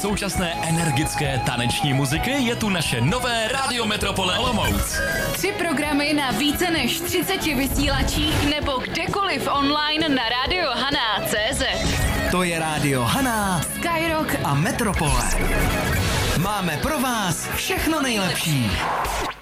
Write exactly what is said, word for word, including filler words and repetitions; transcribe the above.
současné energické taneční muziky je tu naše nové Rádio Metropole Olomouc. Tři programy na více než třiceti vysílačích nebo kdekoliv online na Radio Haná tečka cé zet. To je Rádio Haná, Skyrock a Metropole. Máme pro vás všechno nejlepší.